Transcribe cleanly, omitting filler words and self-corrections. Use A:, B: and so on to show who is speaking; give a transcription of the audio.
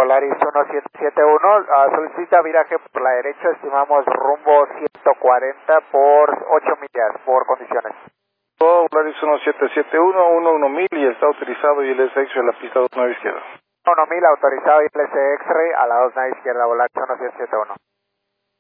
A: Polaris 1771, solicita viraje por la derecha, estimamos rumbo 140 por 8 millas, por condiciones.
B: Polaris 1771, 11 y está autorizado y el SX en la pista 29 izquierda.
A: 1000 autorizado y LS X-Ray a la 29 izquierda, Polaris 1771.